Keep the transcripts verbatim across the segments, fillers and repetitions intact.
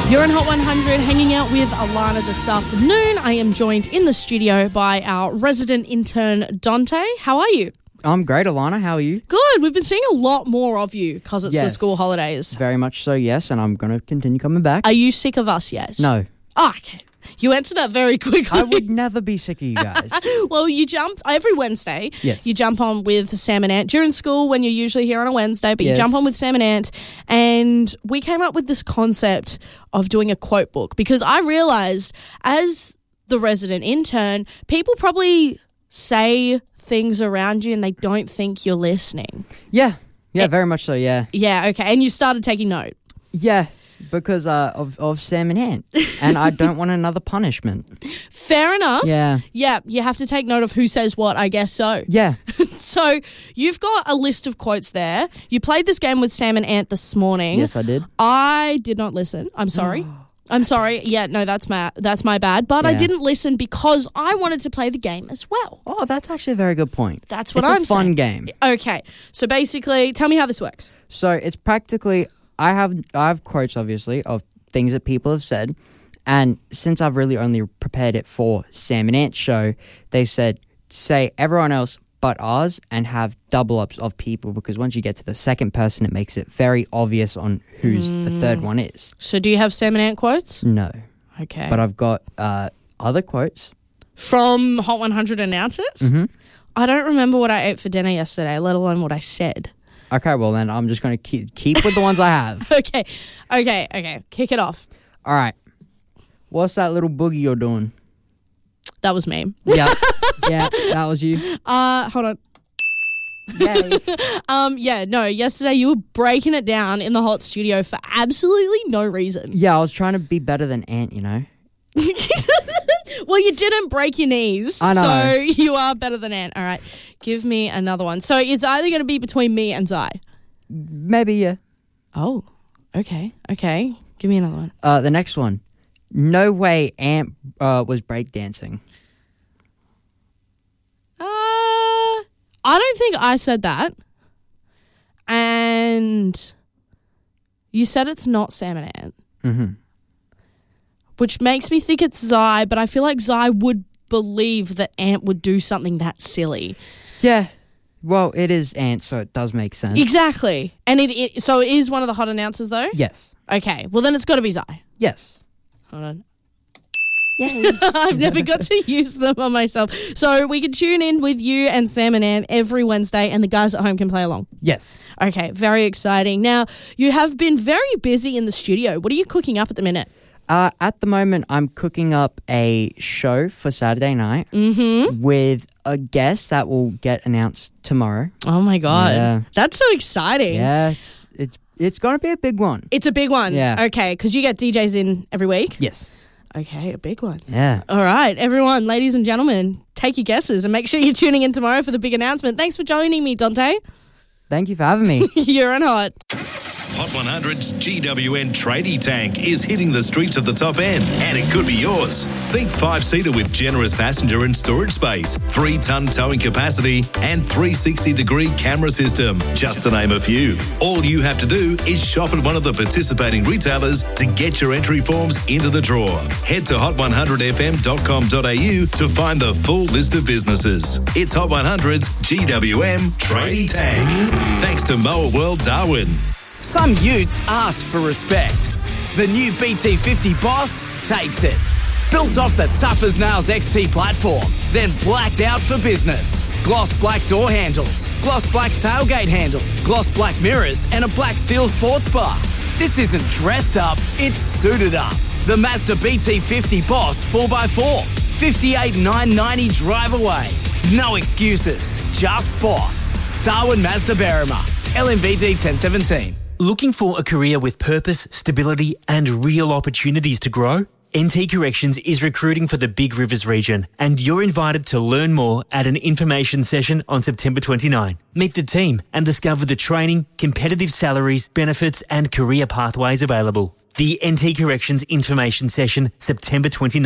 You're in Hot one hundred, hanging out with Alana this afternoon. I am joined in the studio by our resident intern, Dante. How are you? I'm great, Alana. How are you? Good. We've been seeing a lot more of you because it's yes. the school holidays. Very much so, yes, and I'm going to continue coming back. Are you sick of us yet? No. Oh, okay. You answered that very quickly. I would never be sick of you guys. Well, you jump every Wednesday. Yes. You jump on with Sam and Ant during school when you're usually here on a Wednesday, but yes. you jump on with Sam and Ant, and we came up with this concept of doing a quote book because I realised as the resident intern, people probably say things around you and they don't think you're listening. Yeah. Yeah, it, very much so, yeah. Yeah, okay. And you started taking note. Yeah. Because uh, of, of Sam and Ant. And I don't want another punishment. Fair enough. Yeah. Yeah, you have to take note of who says what, I guess so. Yeah. So you've got a list of quotes there. You played this game with Sam and Ant this morning. Yes, I did. I did not listen. I'm sorry. I'm sorry. Yeah, no, that's my that's my bad. But yeah. I didn't listen because I wanted to play the game as well. Oh, that's actually a very good point. That's what it's I'm a fun saying. game. Okay. So basically, tell me how this works. So it's practically, I have I have quotes, obviously, of things that people have said. And since I've really only prepared it for Sam and Ant's show, they said, say everyone else but ours and have double ups of people, because once you get to the second person, it makes it very obvious on who's mm. the third one is. So do you have Sam and Ant quotes? No. Okay. But I've got uh, other quotes. From Hot one hundred announcers? Mm-hmm. I don't remember what I ate for dinner yesterday, let alone what I said. Okay, well then I'm just going to keep, keep with the ones I have. Okay, okay, okay. Kick it off. All right. What's that little boogie you're doing? That was me. Yeah, yeah, that was you. Uh, hold on. Yay. um, yeah, no, yesterday you were breaking it down in the hot studio for absolutely no reason. Yeah, I was trying to be better than Ant, you know. Well, you didn't break your knees, I know. so you are better than Ant. All right, give me another one. So it's either going to be between me and Zai. Maybe, yeah. Oh, okay, okay. Give me another one. Uh, the next one. No way Ant uh, was breakdancing. Uh, I don't think I said that. And you said it's not Sam and Ant. Mm-hmm. Which makes me think it's Zai, but I feel like Zai would believe that Ant would do something that silly. Yeah. Well, it is Ant, so it does make sense. Exactly. And it, it so it is one of the hot announcers, though? Yes. Okay. Well, then it's got to be Zai. Yes. Hold on. Yay. I've never got to use them on myself. So we can tune in with you and Sam and Ant every Wednesday, and the guys at home can play along. Yes. Okay. Very exciting. Now, you have been very busy in the studio. What are you cooking up at the minute? Uh, at the moment, I'm cooking up a show for Saturday night mm-hmm. with a guest that will get announced tomorrow. Oh, my God. Yeah. That's so exciting. Yeah, it's it's it's going to be a big one. It's a big one? Yeah. Okay, because you get D Js in every week? Yes. Okay, a big one. Yeah. All right, everyone, ladies and gentlemen, take your guesses and make sure you're tuning in tomorrow for the big announcement. Thanks for joining me, Dante. Thank you for having me. You're on Hot. Hot one hundred's G W N tradie tank is hitting the streets of the top end, and it could be yours. Think five-seater with generous passenger and storage space, three-ton towing capacity, and three sixty degree camera system, just to name a few. All you have to do is shop at one of the participating retailers to get your entry forms into the draw. Head to hot one hundred f m dot com dot a u to find the full list of businesses. It's Hot one hundred's G W M tradie tank. Thanks to Mower World Darwin. Some utes ask for respect. The new B T fifty Boss takes it. Built off the tough as nails X T platform, then blacked out for business. Gloss black door handles, gloss black tailgate handle, gloss black mirrors, and a black steel sports bar. This isn't dressed up, it's suited up. The Mazda B T fifty Boss four by four, fifty-eight thousand nine hundred ninety drive away. No excuses, just boss. Darwin Mazda Berrima, L M V D ten seventeen. Looking for a career with purpose, stability, and real opportunities to grow? N T Corrections is recruiting for the Big Rivers region, and you're invited to learn more at an information session on September twenty-ninth. Meet the team and discover the training, competitive salaries, benefits, and career pathways available. The N T Corrections information session, September twenty-ninth.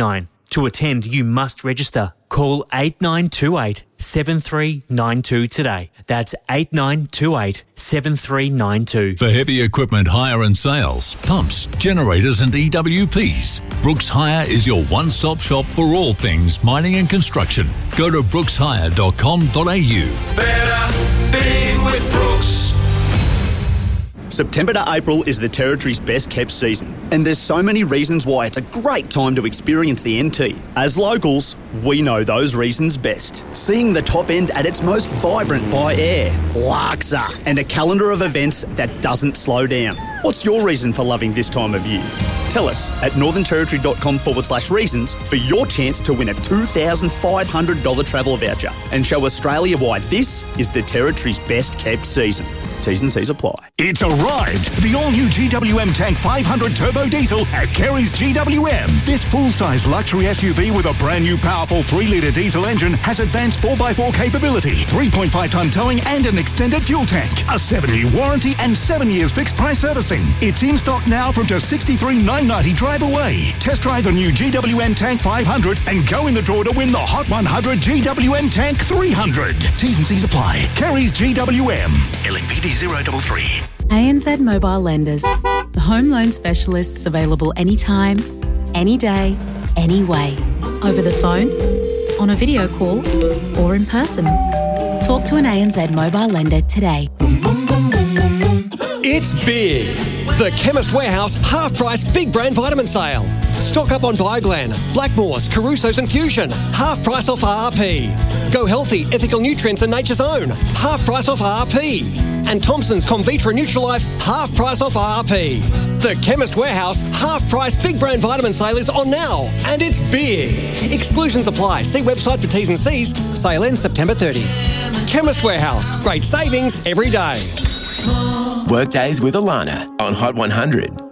To attend, you must register. Call eight nine two eight, seven three nine two today. That's eight nine two eight, seven three nine two. For heavy equipment hire and sales, pumps, generators and E W Ps, Brooks Hire is your one-stop shop for all things mining and construction. Go to brooks hire dot com dot a u. Better being with Brooks. September to April is the Territory's best kept season, and there's so many reasons why it's a great time to experience the N T. As locals, we know those reasons best. Seeing the top end at its most vibrant by air, Larksa, and a calendar of events that doesn't slow down. What's your reason for loving this time of year? Tell us at northernterritory.com forward slash reasons for your chance to win a two thousand five hundred dollars travel voucher and show Australia why this is the Territory's best kept season. T's and C's apply. It's arrived! The all-new G W M Tank five hundred Turbo Diesel at Kerry's G W M. This full-size luxury S U V with a brand new powerful three litre diesel engine has advanced four by four capability, three point five tonne towing and an extended fuel tank, a seven-year warranty and seven years fixed price servicing. It's in stock now from just sixty-three thousand nine hundred ninety drive away. Test drive the new G W M Tank five hundred and go in the draw to win the Hot one hundred G W M Tank three hundred. T's and C's apply. Kerry's G W M. L M P D zero three three. A N Z Mobile Lenders, the home loan specialists available anytime, any day, any way. Over the phone, on a video call, or in person. Talk to an A N Z Mobile Lender today. It's big. The Chemist Warehouse half-price big brand vitamin sale. Stock up on Bioglan, Blackmore's, Caruso's and Fusion. Half price off R R P. Go Healthy, Ethical Nutrients and Nature's Own. Half price off R R P. And Thompson's Convitra Nutrilife, half price off R R P. The Chemist Warehouse half-price big brand vitamin sale is on now, and it's big. Exclusions apply. See website for T's and C's. Sale ends September thirtieth. Chemist Warehouse. Great savings every day. Workdays with Alana on Hot one hundred.